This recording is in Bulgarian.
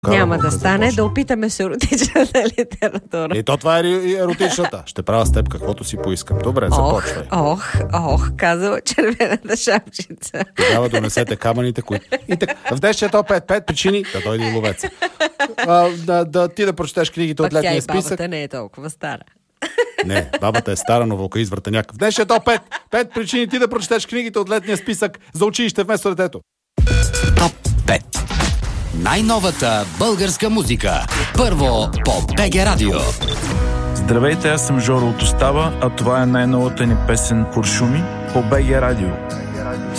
Няма да стане, да опитаме с еротичната литература. И то това е еротичната. Ще правя с теб каквото си поискам. Добре, започвай. Казва червената шапчица. Тогава донесете камъните, които... И така, в днешния топ 5 причини да дойде и ловеца. Ти да прочетеш книгите от летния списък. Бабата не е толкова стара. Не, бабата е стара, но вълка извърта някакъв. Днешния топ 5 причини ти да прочетеш книгите от летния списък за училище вместо детето. Топ 5. Най-новата българска музика. Първо по БГ Радио. Здравейте, аз съм Жоро от Остава, а това е най-новата ни песен "Куршуми" по БГ Радио.